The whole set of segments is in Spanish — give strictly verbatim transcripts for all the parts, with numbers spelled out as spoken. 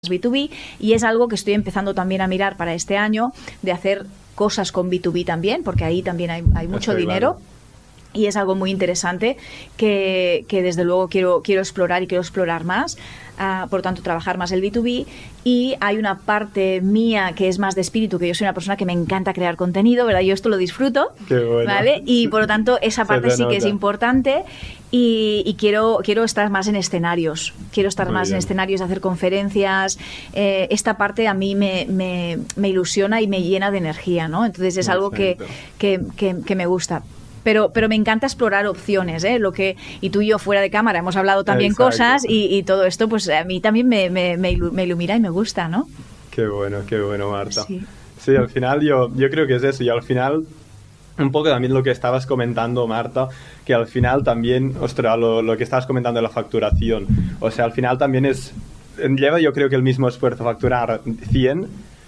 B dos B, y es algo que estoy empezando también a mirar para este año, de hacer cosas con B dos B también, porque ahí también hay, hay mucho Estoy dinero. claro. Y es algo muy interesante que, que desde luego quiero, quiero explorar y quiero explorar más. Uh, por lo tanto, trabajar más el B dos B. Y hay una parte mía que es más de espíritu, que yo soy una persona que me encanta crear contenido, ¿verdad? Yo esto lo disfruto, Qué bueno. ¿vale? Y por lo tanto, esa Se parte te sí que es nota. importante. Y, y quiero, quiero estar más en escenarios. Quiero estar Muy más bien. en escenarios, hacer conferencias. Eh, esta parte a mí me, me, me ilusiona y me llena de energía, ¿no? Entonces es algo que, Perfecto. que, que, que me gusta. Pero, pero me encanta explorar opciones, ¿eh? Lo que, y tú y yo fuera de cámara hemos hablado también Exacto. cosas y, y todo esto pues a mí también me, me, me ilu- me ilumina y me gusta, ¿no? Qué bueno, qué bueno, Marta. Sí. Sí, al final yo, yo creo que es eso. Y al final, un poco también lo que estabas comentando, Marta, que al final también, ostras, lo, lo que estabas comentando de la facturación. O sea, al final también es, lleva yo creo que el mismo esfuerzo facturar cien.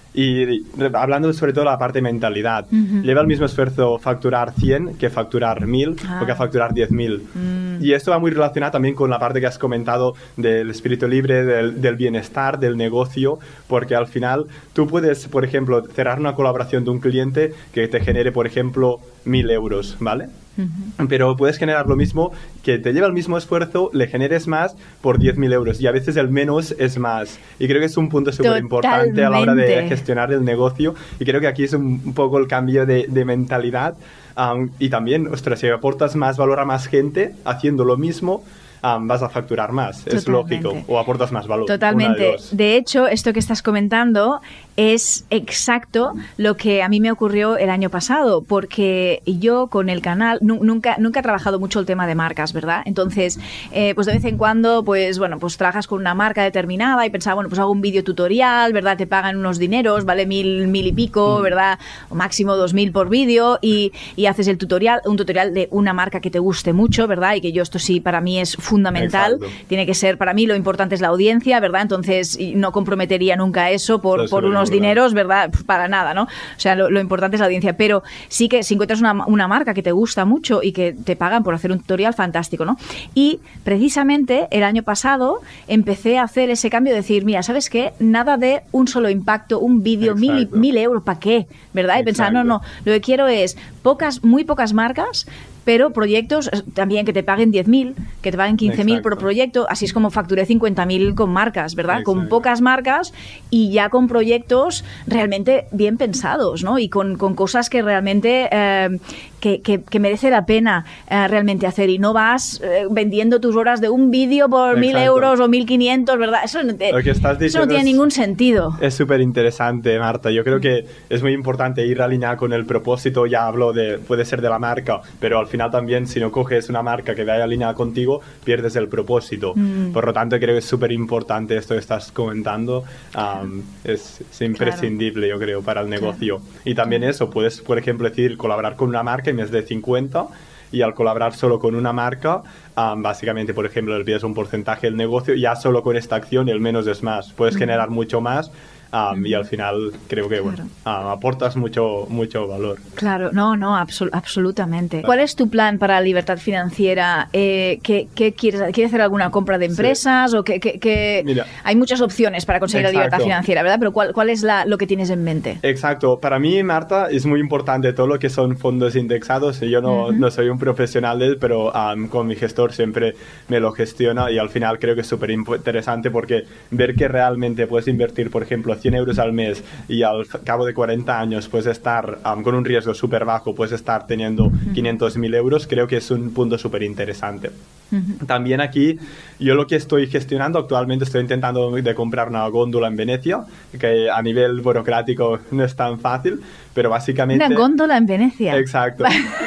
Y hablando sobre todo de la parte de mentalidad, Ujú. lleva el mismo esfuerzo facturar cien que facturar mil Ah. o que facturar diez mil. Mm. Y esto va muy relacionado también con la parte que has comentado del espíritu libre, del, del bienestar, del negocio, porque al final tú puedes, por ejemplo, cerrar una colaboración de un cliente que te genere, por ejemplo, mil euros, ¿vale? Ujú. Pero puedes generar lo mismo, que te lleva el mismo esfuerzo, le generes más por diez mil euros. Y a veces el menos es más. Y creo que es un punto súper importante a la hora de Totalmente. gestionar el negocio. Y creo que aquí es un, un poco el cambio de, de mentalidad. Um, y también, ostras, si aportas más valor a más gente haciendo lo mismo, um, vas a facturar más. Es Totalmente. lógico. O aportas más valor. Una de Totalmente. dos. De hecho, esto que estás comentando es exacto lo que a mí me ocurrió el año pasado, porque yo con el canal nu- nunca, nunca he trabajado mucho el tema de marcas, ¿verdad? Entonces, eh, pues de vez en cuando, pues bueno, pues trabajas con una marca determinada y pensaba, bueno, pues hago un vídeo tutorial, ¿verdad? Te pagan unos dineros, vale mil, mil y pico, Mm. ¿verdad? O máximo dos mil por vídeo y, y haces el tutorial, un tutorial de una marca que te guste mucho, ¿verdad? Y que yo esto sí, para mí es fundamental. Exacto. Tiene que ser, para mí lo importante es la audiencia, ¿verdad? Entonces y no comprometería nunca eso por, Eso es por unos superimportante. dineros, ¿verdad? Pf, Para nada, ¿no? O sea, lo, lo importante es la audiencia. Pero sí que si encuentras una, una marca que te gusta mucho y que te pagan por hacer un tutorial, fantástico, ¿no? Y precisamente el año pasado empecé a hacer ese cambio de decir, mira, ¿sabes qué? Nada de un solo impacto, un vídeo, mil, Exacto. mil euros, ¿para qué? ¿Verdad? Y pensar, no, Exacto. no, lo que quiero es pocas, muy pocas marcas, pero proyectos eh, también que te paguen diez mil, que te paguen quince mil por Exacto. proyecto. Así es como facturé cincuenta mil con marcas, ¿verdad? Con Exacto. pocas marcas y ya con proyectos realmente bien pensados, ¿no? Y con, con cosas que realmente eh, que, que, que merece la pena eh, realmente hacer. Y no vas eh, vendiendo tus horas de un vídeo por mil Exacto. euros o mil quinientos, ¿verdad? Eso, no te- Lo que estás eso no diciendo tiene es- ningún sentido. Es súper interesante, Marta. Yo creo que es muy importante ir alineado con el propósito. Ya hablo de, puede ser de la marca, pero al final también si no coges una marca que vaya alineada contigo, pierdes el propósito. Mm. Por lo tanto, creo que es súper importante esto que estás comentando. Um, es, es imprescindible, yo creo, para el negocio. Y también eso, puedes, por ejemplo, decir colaborar con una marca en vez de cincuenta. Y al colaborar solo con una marca, um, básicamente, por ejemplo, le pides un porcentaje del negocio, ya solo con esta acción el menos es más. Puedes generar mucho más um, y al final creo que bueno, um, aportas mucho, mucho valor. Claro, no, no, absol- absolutamente. ¿Cuál es tu plan para la libertad financiera? Eh, ¿qué, qué quieres, ¿Quieres hacer alguna compra de empresas? O qué, qué- qué- Mira. Hay muchas opciones para conseguir la libertad Exacto. financiera, ¿verdad? Pero ¿cuál, cuál es la, lo que tienes en mente? Exacto. Para mí, Marta, es muy importante todo lo que son fondos indexados. Yo no, Ujú. no soy un profesional de él, pero um, con mi gestor siempre me lo gestiona y al final creo que es súper impo- interesante porque ver que realmente puedes invertir, por ejemplo, cien euros al mes y al f- cabo de cuarenta años puedes estar um, con un riesgo súper bajo, puedes estar teniendo quinientos mil euros, creo que es un punto súper interesante. Ujú. También aquí, yo lo que estoy gestionando actualmente, estoy intentando de comprar una góndola en Venecia, que a nivel burocrático no es tan fácil, pero básicamente... Una góndola en Venecia. Exacto.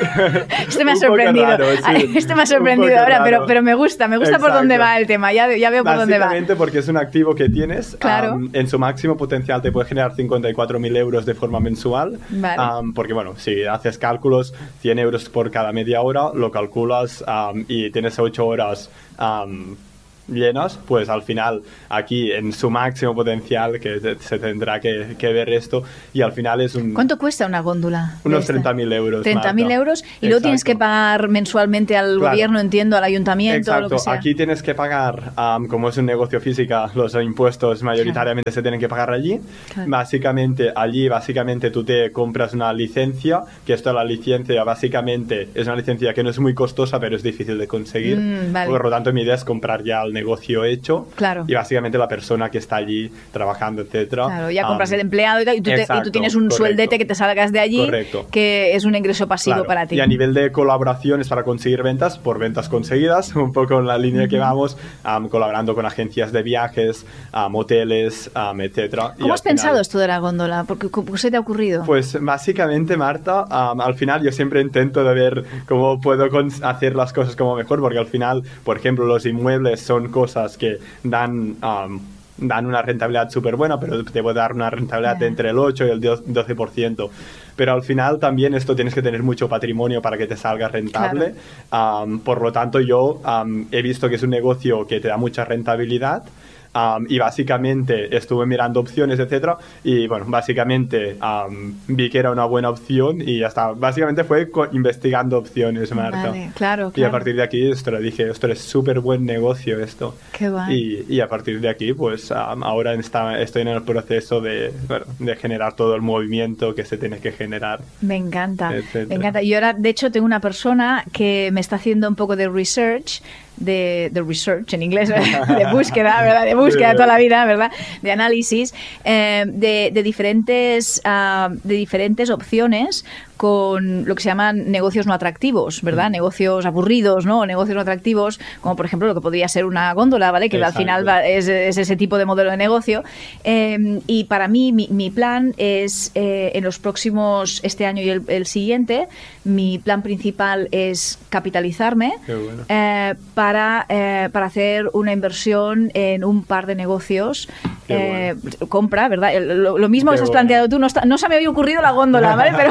Este me ha Un poco sorprendido. raro, sí. Ay, Este me ha Un sorprendido poco ahora, pero, raro. pero me gusta, me gusta por Exacto. dónde va el tema. Ya, ya veo por dónde va. Básicamente porque es un activo que tienes, Claro. um, en su máximo potencial te puede generar cincuenta y cuatro mil euros de forma mensual, Vale. um, porque bueno, si haces cálculos, cien euros por cada media hora, lo calculas um, y tienes ocho horas um, llenos, pues al final aquí en su máximo potencial, que te- se tendrá que, que ver esto, y al final es un... ¿Cuánto cuesta una góndola? de Unos esta? treinta mil euros. treinta mil Marta. euros y luego tienes que Exacto. pagar mensualmente al Claro. gobierno, entiendo, al ayuntamiento, o lo Exacto, que sea. aquí tienes que pagar, am, como es un negocio física, los impuestos mayoritariamente se tienen que pagar allí. Claro. Básicamente, allí básicamente tú te compras una licencia, que esto la licencia básicamente es una licencia que no es muy costosa, pero es difícil de conseguir. Mm, vale. Por lo tanto, mi idea es comprar ya el negocio hecho. Claro. Y básicamente la persona que está allí trabajando, etcétera. Claro, ya am, compras el empleado y, tal, y, tú te- y tú exacto, tienes un correcto. sueldete que te salgas de allí, Correcto. que es un ingreso pasivo Claro. para ti. Y a nivel de colaboraciones para conseguir ventas, por ventas conseguidas, un poco en la línea que vamos, am, colaborando con agencias de viajes, am, hoteles, am, etcétera. Y ¿Cómo al has pensado final, esto de la góndola? Porque, ¿cómo se te ha ocurrido? Pues básicamente, Marta, am, al final yo siempre intento de ver cómo puedo cons- hacer las cosas como mejor, porque al final, por ejemplo, los inmuebles son cosas que dan... am, dan una rentabilidad súper buena, pero te puede dar una rentabilidad Ya. entre el ocho y el doce por ciento. Pero al final también esto tienes que tener mucho patrimonio para que te salga rentable. Am, por lo tanto, yo am, he visto que es un negocio que te da mucha rentabilidad. Um, y básicamente estuve mirando opciones, etcétera, y bueno, básicamente um, vi que era una buena opción y ya está. Básicamente fue co- investigando opciones, Marta. Vale, claro, Y a claro. partir de aquí esto le dije, esto es súper buen negocio esto. Qué guay. Y, y a partir de aquí, pues um, ahora está, estoy en el proceso de, bueno, de generar todo el movimiento que se tiene que generar. Me encanta, Etcétera. me encanta. Y ahora, de hecho, tengo una persona que me está haciendo un poco de research, de, de research en inglés, de búsqueda, ¿verdad? De búsqueda toda la vida, ¿verdad? De análisis, eh, de, de diferentes, ah, de diferentes opciones con lo que se llaman negocios no atractivos, ¿verdad? Mm. Negocios aburridos, ¿no? O negocios no atractivos, como por ejemplo lo que podría ser una góndola, ¿vale? Que Exacto. al final va- es, es ese tipo de modelo de negocio. Eh, y para mí, mi, mi plan es, eh, en los próximos, este año y el, el siguiente, mi plan principal es capitalizarme Qué bueno. eh, para, eh, para hacer una inversión en un par de negocios. Qué Eh, compra, ¿verdad? El- Lo, lo mismo Qué que has bueno. planteado tú, no, está- no se me había ocurrido la góndola, ¿vale? Pero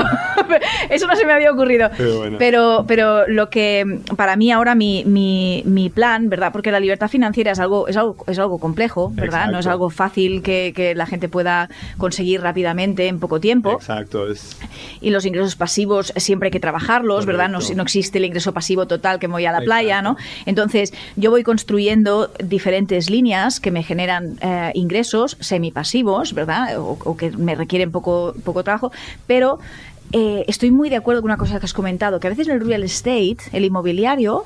eso no se me había ocurrido. Qué bueno. Pero, pero lo que para mí ahora mi, mi, mi plan, ¿verdad? Porque la libertad financiera es algo, es algo, es algo complejo, ¿verdad? No es Exacto. algo fácil que, que la gente pueda conseguir rápidamente en poco tiempo. Exacto, es... Y los ingresos pasivos siempre hay que trabajarlos, ¿verdad? No, Correcto. no existe el ingreso pasivo total que me voy a la playa, ¿no? Exacto. Entonces, yo voy construyendo diferentes líneas que me generan eh, ingresos semipasivos, ¿verdad? O, o que me requieren poco, poco trabajo, pero eh, estoy muy de acuerdo con una cosa que has comentado, que a veces el real estate, el inmobiliario,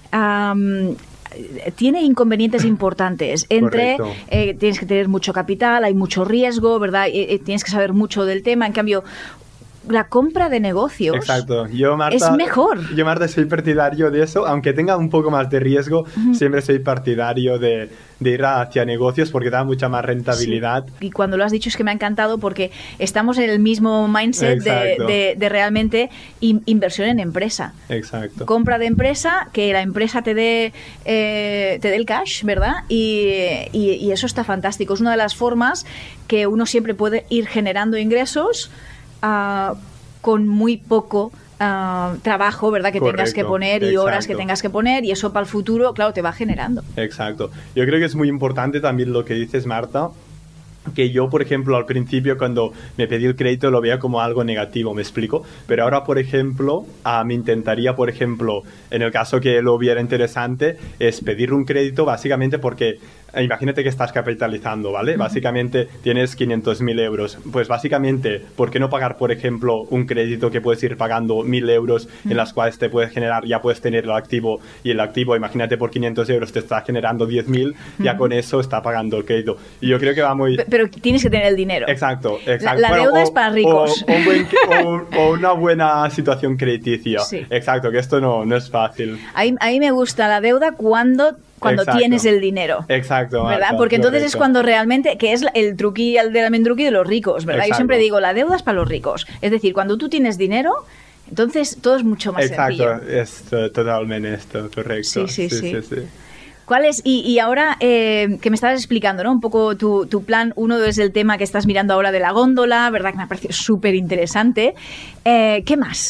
am, tiene inconvenientes importantes entre Correcto. eh, tienes que tener mucho capital, hay mucho riesgo, ¿verdad? Eh, eh, tienes que saber mucho del tema. En cambio, la compra de negocios Exacto. Yo, Marta, es mejor. Yo, Marta, soy partidario de eso, aunque tenga un poco más de riesgo, siempre soy partidario de, de ir hacia negocios porque da mucha más rentabilidad. Sí. Y cuando lo has dicho es que me ha encantado porque estamos en el mismo mindset de, Exacto. de- de realmente in- inversión en empresa. Exacto. Compra de empresa, que la empresa te dé eh, te dé el cash, ¿verdad? Y, y- y eso está fantástico. Es una de las formas que uno siempre puede ir generando ingresos ah, con muy poco ah, trabajo, ¿verdad? Que tengas que Correcto, poner y horas que exacto. tengas que poner y eso para el futuro, claro, te va generando. Exacto. Yo creo que es muy importante también lo que dices, Marta, que yo, por ejemplo, al principio cuando me pedí el crédito lo veía como algo negativo, ¿me explico? Pero ahora, por ejemplo, ah, me intentaría, por ejemplo, en el caso que lo viera interesante, es pedir un crédito básicamente porque, eh, imagínate que estás capitalizando, ¿vale? Básicamente tienes quinientos mil euros. Pues básicamente, ¿por qué no pagar, por ejemplo, un crédito que puedes ir pagando mil euros en las cuales te puedes generar, ya puedes tener el activo y el activo, imagínate, por quinientos euros te está generando diez mil, ya con eso está pagando el crédito. Y yo creo que va muy... Pe- Pero tienes que tener el dinero. Exacto, exacto. La- la deuda o- es para ricos. O, o un buen- o- o una buena situación crediticia. Sí. Exacto, que esto no, no es fácil. A mí, a mí me gusta la deuda cuando, cuando Exacto. tienes el dinero. Exacto, ¿Verdad? Marta, Porque entonces es correcto. cuando realmente, que es el truqui el del almendruqui de los ricos, ¿verdad? Yo Exacto. siempre digo, la deuda es para los ricos. Es decir, cuando tú tienes dinero, entonces todo es mucho más Exacto, sencillo. es eh, totalmente esto, Sí, correcto. sí, sí. sí. ¿Cuál es? Y, y ahora eh, que me estabas explicando, ¿no? Un poco tu, tu plan, uno es el tema que estás mirando ahora de la góndola, ¿verdad? Que me ha parecido súper interesante. Eh, ¿Qué más?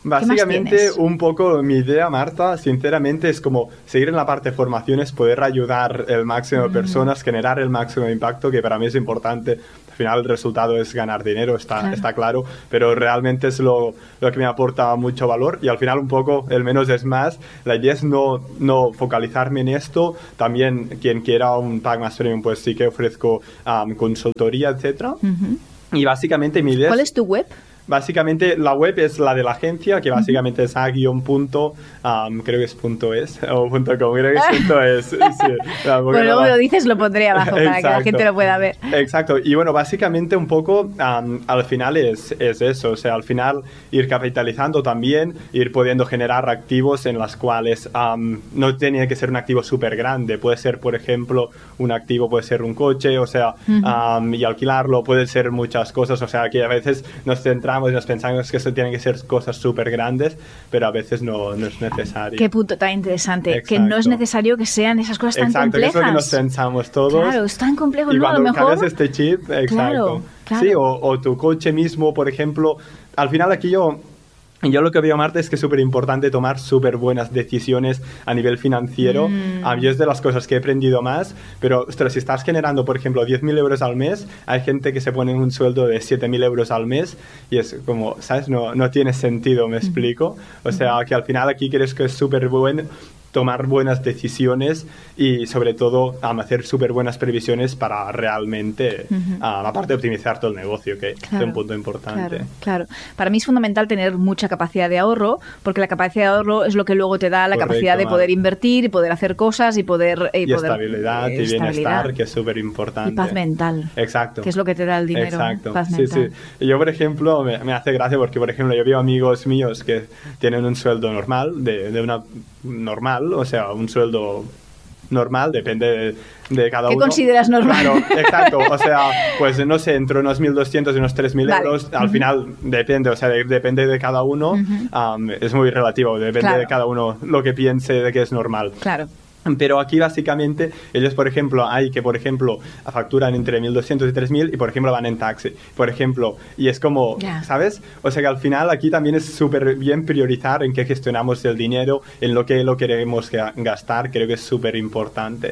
Básicamente, un poco mi idea, Marta, sinceramente, es como seguir en la parte de formaciones, poder ayudar el máximo de personas, mm. generar el máximo de impacto, que para mí es importante. Al final el resultado es ganar dinero, está claro, está claro, pero realmente es lo, lo que me aporta mucho valor, y al final un poco el menos es más. La idea es no, no focalizarme en esto. También quien quiera un pack más premium, pues sí que ofrezco um, consultoría, etcétera. Uh-huh. Y básicamente mi idea ¿Cuál es, es tu web? Básicamente la web es la de la agencia, que básicamente uh-huh. es a guión punto, um, creo que es punto es, o punto com, creo que es punto es. Sí, bueno, luego me lo dices, lo pondré abajo para Exacto. que la gente lo pueda ver. Exacto, y bueno, básicamente un poco um, al final es, es eso, o sea, al final ir capitalizando también, ir pudiendo generar activos en las cuales um, no tiene que ser un activo súper grande, puede ser, por ejemplo, un activo puede ser un coche, o sea, uh-huh. um, y alquilarlo, puede ser muchas cosas, o sea, que a veces nos centramos y nos pensamos que eso tienen que ser cosas súper grandes, pero a veces no, no es necesario. Qué punto tan interesante. Exacto. Que no es necesario que sean esas cosas tan exacto, complejas. Exacto, que es lo que nos pensamos todos. Claro, es tan complejo, y ¿no? cuando a lo mejor... cambias este chip, exacto. Claro, claro. Sí, o, o tu coche mismo, por ejemplo. Al final aquí yo... Yo lo que veo, Marta, es que es súper importante tomar súper buenas decisiones a nivel financiero. Mm. A mí es de las cosas que he aprendido más, pero ostras, si estás generando, por ejemplo, diez mil euros al mes, hay gente que se pone un sueldo de siete mil euros al mes y es como, ¿sabes? No, no tiene sentido, ¿me mm. explico? O sea, que al final aquí crees que es súper bueno tomar buenas decisiones y sobre todo um, hacer súper buenas previsiones para realmente, uh-huh. um, aparte de optimizar todo el negocio, que claro, es un punto importante. Claro, claro. Para mí es fundamental tener mucha capacidad de ahorro, porque la capacidad de ahorro es lo que luego te da la Correcto, capacidad de poder invertir y poder hacer cosas y poder... Y, y poder, estabilidad eh, y bienestar, estabilidad. Que es súper importante. Y paz mental. Exacto. Que es lo que te da el dinero. Exacto. Paz sí, mental. sí. Y yo, por ejemplo, me, me hace gracia porque, por ejemplo, yo veo amigos míos que tienen un sueldo normal, de, de una normal, o sea, un sueldo normal, depende de, de cada ¿Qué uno. ¿Qué consideras normal? Claro, exacto, o sea, pues no sé, entre unos mil doscientos y unos tres mil vale. euros, al uh-huh. final depende, o sea, de, depende de cada uno, uh-huh. um, es muy relativo, depende claro. de cada uno lo que piense de que es normal. Claro. Pero aquí básicamente ellos, por ejemplo, hay que, por ejemplo, facturan entre mil doscientos y tres mil y, por ejemplo, van en taxi, por ejemplo. Y es como, yeah. ¿sabes? O sea que al final aquí también es súper bien priorizar en qué gestionamos el dinero, en lo que lo queremos gastar, creo que es súper importante.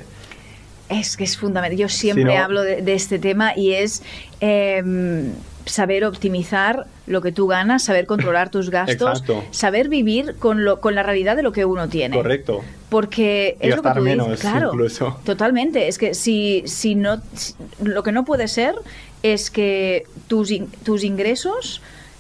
Es que es fundamental. Yo siempre si no, hablo de, de este tema y es... Eh, saber optimizar lo que tú ganas, saber controlar tus gastos, Exacto. saber vivir con lo con la realidad de lo que uno tiene. Correcto. Porque es y gastar lo que tú menos, dices, claro, incluso. Totalmente. Es que si si no si, lo que no puede ser es que tus in, tus ingresos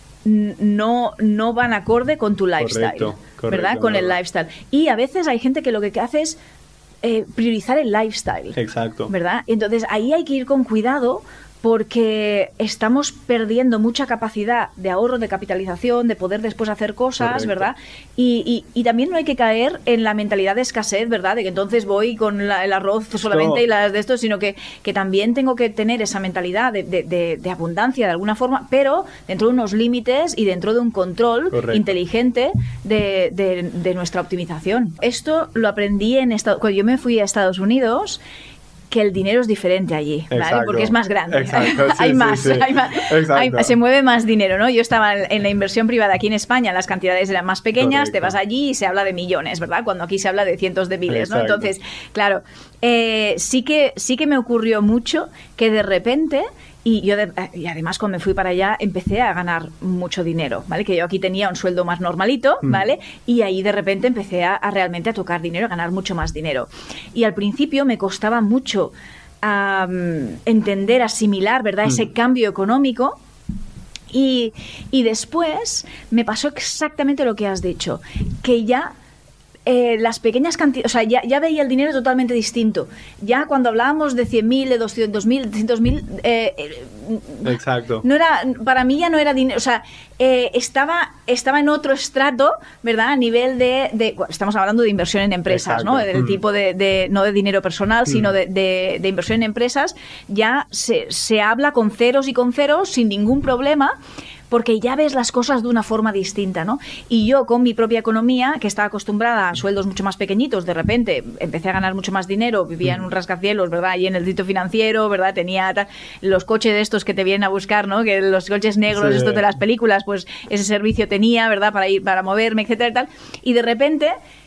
no no van acorde con tu lifestyle, correcto, correcto, ¿verdad? Con el lifestyle. Y a veces hay gente que lo que hace es eh, priorizar el lifestyle. Exacto. ¿Verdad? Entonces ahí hay que ir con cuidado, porque estamos perdiendo mucha capacidad de ahorro, de capitalización, de poder después hacer cosas, Correcto. ¿verdad? Y, y, y también no hay que caer en la mentalidad de escasez, ¿verdad? De que entonces voy con la, el arroz solamente no. y las de esto, sino que, que también tengo que tener esa mentalidad de, de, de, de abundancia de alguna forma, pero dentro de unos límites y dentro de un control Correcto. inteligente de, de, de nuestra optimización. Esto lo aprendí en Estados Cuando yo me fui a Estados Unidos, que el dinero es diferente allí, ¿vale? Exacto. Porque es más grande. Exacto, sí, hay sí, más, sí. hay más hay, se mueve más dinero, ¿no? Yo estaba en la inversión privada aquí en España, las cantidades eran más pequeñas, Correcto. te vas allí y se habla de millones, ¿verdad? Cuando aquí se habla de cientos de miles, Exacto. ¿no? Entonces, claro, eh, sí que sí que me ocurrió mucho que de repente... Y yo de, y además cuando me fui para allá empecé a ganar mucho dinero, ¿vale? Que yo aquí tenía un sueldo más normalito, ¿vale? Mm. Y ahí de repente empecé a, a realmente a tocar dinero, a ganar mucho más dinero. Y al principio me costaba mucho um, entender, asimilar, ¿verdad? Mm. Ese cambio económico. Y, y después me pasó exactamente lo que has dicho, que ya... Eh, las pequeñas cantidades, o sea, ya, ya veía el dinero totalmente distinto. Ya cuando hablábamos de cien mil, de doscientos mil, de trescientos mil, eh, eh, Exacto. No era, para mí ya no era dinero, o sea, eh, estaba, estaba en otro estrato, ¿verdad? A nivel de, de bueno, estamos hablando de inversión en empresas, Exacto. ¿no? Del mm. tipo de, de, no de dinero personal, mm. sino de, de, de inversión en empresas, ya se, se habla con ceros y con ceros sin ningún problema. porque ya ves las cosas de una forma distinta, ¿no? Y yo con mi propia economía, que estaba acostumbrada a sueldos mucho más pequeñitos, de repente empecé a ganar mucho más dinero, vivía en un rascacielos, ¿verdad? Y en el distrito financiero, ¿verdad? Tenía tal, los coches de estos que te vienen a buscar, ¿no? Que los coches negros, sí, estos de las películas, pues ese servicio tenía, ¿verdad? Para ir, para moverme, etcétera y tal. Y de repente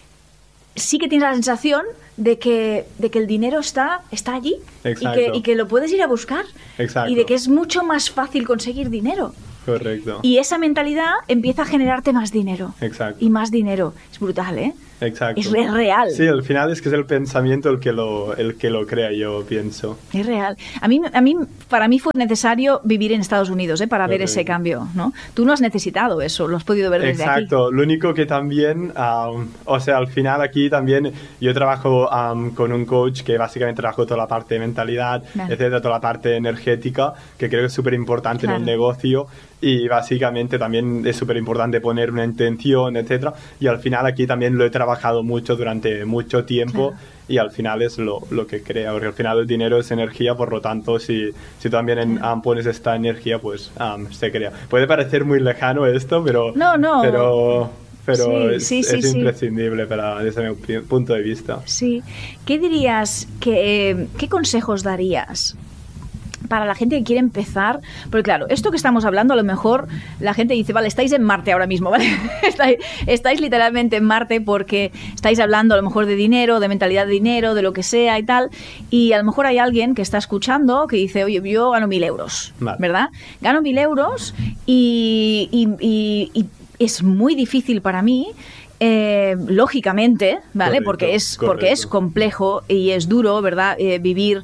sí que tienes la sensación de que, de que el dinero está, está allí y que, y que lo puedes ir a buscar. Exacto. Y de que es mucho más fácil conseguir dinero. Correcto. Y esa mentalidad empieza a generarte más dinero. Exacto. Y más dinero. Es brutal, ¿eh? Exacto. Es real. Sí, al final es que es el pensamiento el que lo, el que lo crea, yo pienso. Es real. A mí, a mí, para mí fue necesario vivir en Estados Unidos, ¿eh? Para okay. ver ese cambio, ¿no? Tú no has necesitado eso, lo has podido ver desde aquí. Exacto. Lo único que también, um, o sea, al final aquí también yo trabajo um, con un coach que básicamente trabajo toda la parte de mentalidad, vale. etcétera, toda la parte energética, que creo que es súper importante claro. en un negocio. Y básicamente también es súper importante poner una intención, etcétera. Y al final aquí también lo he trabajado mucho durante mucho tiempo claro. y al final es lo, lo que crea, porque al final el dinero es energía, por lo tanto si, si también en, um, pones esta energía, pues um, se crea. Puede parecer muy lejano esto, pero... No, no. Pero, pero sí, es, sí, sí, es sí. imprescindible para, desde mi punto de vista. Sí. ¿Qué dirías, que, eh, qué consejos darías para la gente que quiere empezar? Porque claro, esto que estamos hablando, a lo mejor la gente dice, vale, estáis en Marte ahora mismo, ¿vale? estáis, estáis literalmente en Marte porque estáis hablando a lo mejor de dinero, de mentalidad de dinero, de lo que sea y tal, y a lo mejor hay alguien que está escuchando que dice, oye, yo gano mil euros, vale. ¿verdad? Gano mil euros y, y, y, y es muy difícil para mí. Eh, lógicamente, ¿vale? Correcto, porque es correcto. porque es complejo y es duro, ¿verdad? Eh, vivir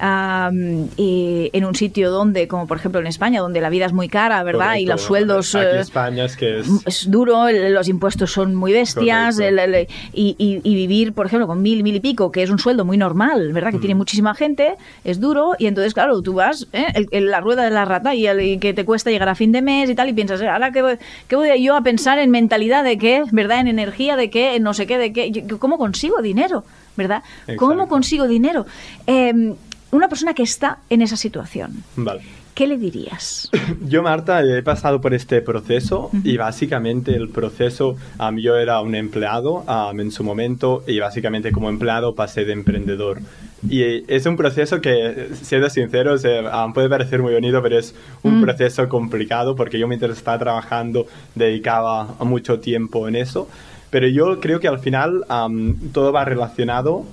um, eh, en un sitio donde, como por ejemplo en España, donde la vida es muy cara, ¿verdad? Correcto. Y los sueldos aquí en España es que es, es duro, el, los impuestos son muy bestias, el, el, y, y, y vivir, por ejemplo, con mil, mil y pico, que es un sueldo muy normal, ¿verdad? Que mm. tiene muchísima gente, es duro y entonces, claro, tú vas ¿eh? el, el, la rueda de la rata y, el, y que te cuesta llegar a fin de mes y tal y piensas, ahora que voy, que voy yo a pensar en mentalidad de qué, ¿verdad? En energía de qué, no sé qué, de qué, ¿cómo consigo dinero? ¿Verdad? Exacto. ¿Cómo consigo dinero? Eh, una persona que está en esa situación. Vale. ¿Qué le dirías? Yo, Marta, he pasado por este proceso uh-huh. y básicamente el proceso, um, yo era un empleado um, en su momento y básicamente como empleado pasé de emprendedor. Y es un proceso que, siendo sinceros, eh, um, puede parecer muy bonito, pero es un mm. proceso complicado porque yo mientras estaba trabajando dedicaba mucho tiempo en eso. Pero yo creo que al final um, todo va relacionado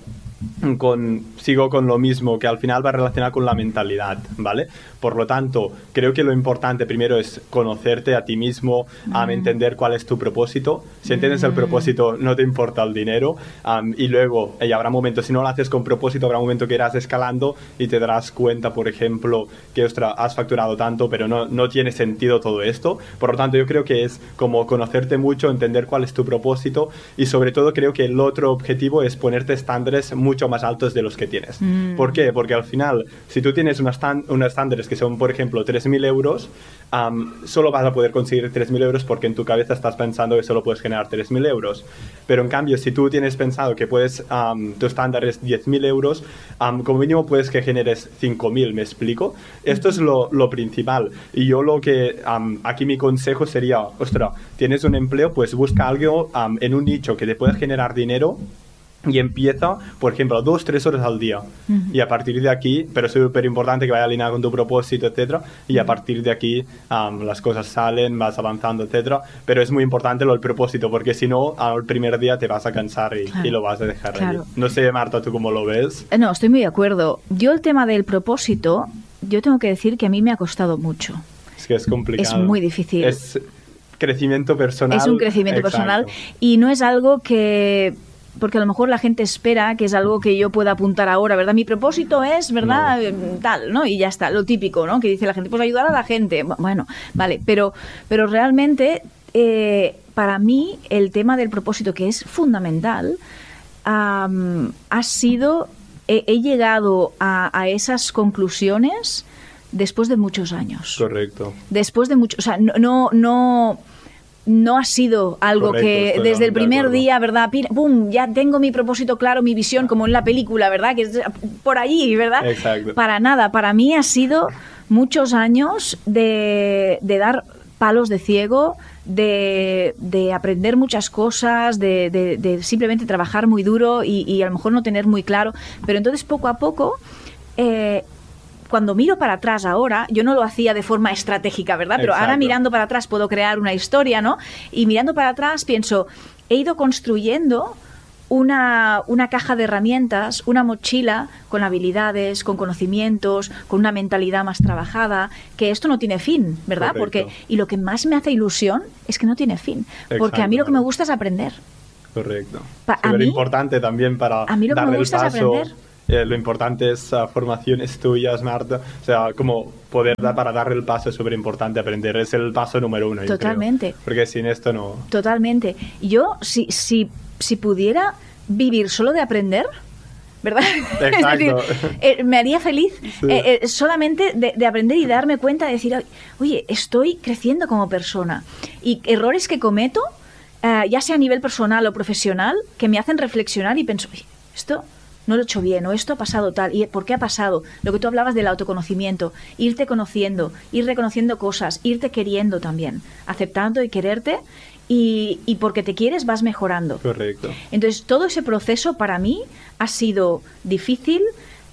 con, sigo con lo mismo, que al final va relacionado con la mentalidad, ¿vale? Por lo tanto, creo que lo importante primero es conocerte a ti mismo, mm. um, entender cuál es tu propósito. Si entiendes mm. el propósito, no te importa el dinero. Um, y luego, y habrá momentos, si no lo haces con propósito, habrá un momento que irás escalando y te darás cuenta, por ejemplo, que ostras, has facturado tanto, pero no, no tiene sentido todo esto. Por lo tanto, yo creo que es como conocerte mucho, entender cuál es tu propósito y sobre todo creo que el otro objetivo es ponerte estándares muy mucho más altos de los que tienes. Mm. ¿Por qué? Porque al final, si tú tienes unos estándares que son, por ejemplo, tres mil euros, um, solo vas a poder conseguir tres mil euros porque en tu cabeza estás pensando que solo puedes generar tres mil euros. Pero en cambio, si tú tienes pensado que puedes, um, tu estándar es diez mil euros, um, como mínimo puedes que generes cinco mil, ¿me explico? Esto es lo, lo principal. Y yo lo que, um, aquí mi consejo sería, ostras, tienes un empleo, pues busca algo um, en un nicho que te pueda generar dinero y empieza, por ejemplo, dos, tres horas al día. Uh-huh. Y a partir de aquí, pero es súper importante que vaya alineado con tu propósito, etcétera. Y a partir de aquí um, las cosas salen, vas avanzando, etcétera. Pero es muy importante lo del propósito, porque si no, al primer día te vas a cansar y, claro. y lo vas a dejar claro. ahí. No sé, Marta, ¿tú cómo lo ves? No, estoy muy de acuerdo. Yo el tema del propósito, yo tengo que decir que a mí me ha costado mucho. Es que es complicado. Es muy difícil. Es crecimiento personal. Es un crecimiento Exacto. personal y no es algo que... Porque a lo mejor la gente espera que es algo que yo pueda apuntar ahora, ¿verdad? Mi propósito es, ¿verdad? No. Tal, ¿no? Y ya está, lo típico, ¿no? Que dice la gente, pues ayudar a la gente. Bueno, vale, pero, pero realmente eh, para mí el tema del propósito, que es fundamental, um, ha sido, he, he llegado a, a esas conclusiones después de muchos años. Correcto. Después de muchos, o sea, no... no, no No ha sido algo Correcto, que desde el primer día, ¿verdad? ¡Pum! Ya tengo mi propósito claro, mi visión, como en la película, ¿verdad? Que es por allí, ¿verdad? Exacto. Para nada. Para mí ha sido muchos años de, de dar palos de ciego, de, de aprender muchas cosas, de, de, de simplemente trabajar muy duro y, y a lo mejor no tener muy claro. Pero entonces poco a poco... Eh, cuando miro para atrás ahora, yo no lo hacía de forma estratégica, ¿verdad? Pero Exacto. ahora mirando para atrás puedo crear una historia, ¿no? Y mirando para atrás pienso, he ido construyendo una, una caja de herramientas, una mochila con habilidades, con conocimientos, con una mentalidad más trabajada, que esto no tiene fin, ¿verdad? Correcto. Porque, y lo que más me hace ilusión es que no tiene fin. Porque Exacto. a mí lo que me gusta es aprender. Correcto. Pa- a Súper mí- importante también para a mí lo que me darle el gusta es paso. aprender. Eh, lo importante es uh, formaciones tuyas, Marta. O sea, como poder dar para darle el paso es súper importante aprender. Es el paso número uno, yo creo. Totalmente. Porque sin esto no... Totalmente. Yo, si, si, si pudiera vivir solo de aprender, ¿verdad? Exacto. Es decir, eh, me haría feliz Sí. eh, eh, solamente de, de aprender y darme cuenta de decir, oye, estoy creciendo como persona. Y errores que cometo, eh, ya sea a nivel personal o profesional, que me hacen reflexionar y pienso, oye, esto... no lo he hecho bien, o esto ha pasado tal, ¿y por qué ha pasado? Lo que tú hablabas del autoconocimiento, irte conociendo, ir reconociendo cosas, irte queriendo también, aceptando y quererte, y, y porque te quieres vas mejorando. Correcto. Entonces, todo ese proceso para mí ha sido difícil,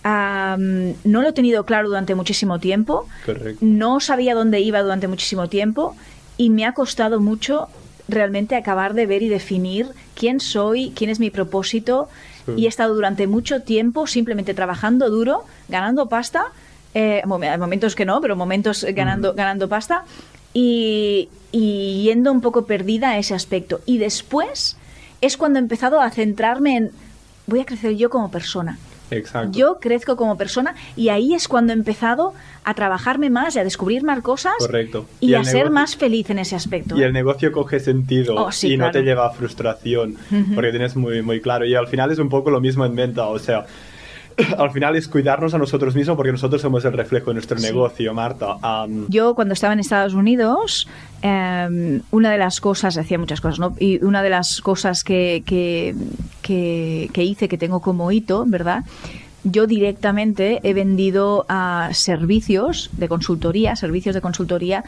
um, no lo he tenido claro durante muchísimo tiempo, Correcto. no sabía dónde iba durante muchísimo tiempo, y me ha costado mucho realmente acabar de ver y definir quién soy, quién es mi propósito. Sí. Y he estado durante mucho tiempo simplemente trabajando duro, ganando pasta, eh, momentos que no, pero momentos ganando, mm. ganando pasta, y, y yendo un poco perdida a ese aspecto. Y después es cuando he empezado a centrarme en, voy a crecer yo como persona. Exacto. Yo crezco como persona, y ahí es cuando he empezado a trabajarme más y a descubrir más cosas. Correcto. y, y a ser negocio, más feliz en ese aspecto. Y el negocio coge sentido oh, sí, y claro. no te lleva a frustración, uh-huh. porque tienes muy, muy claro. Y al final es un poco lo mismo en venta, o sea, al final es cuidarnos a nosotros mismos porque nosotros somos el reflejo de nuestro sí. negocio, Marta. Um, Yo cuando estaba en Estados Unidos, um, una de las cosas, hacía muchas cosas, ¿no? Y una de las cosas que, que, que, que hice, que tengo como hito, ¿verdad?, yo directamente he vendido a servicios de consultoría, servicios de consultoría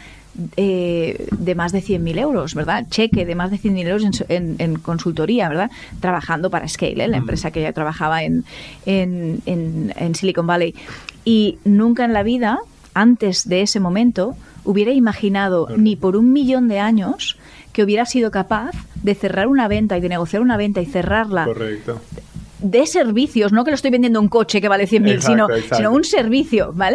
eh, de más de cien mil euros, ¿verdad? Cheque de más de cien mil euros en, en, en consultoría, ¿verdad? Trabajando para Scale, ¿eh? La empresa que ya trabajaba en, en, en, en Silicon Valley. Y nunca en la vida, antes de ese momento, hubiera imaginado Correcto. Ni por un millón de años que hubiera sido capaz de cerrar una venta y de negociar una venta y cerrarla. Correcto. De servicios, no que lo estoy vendiendo un coche que vale cien mil, sino, sino un servicio, ¿vale?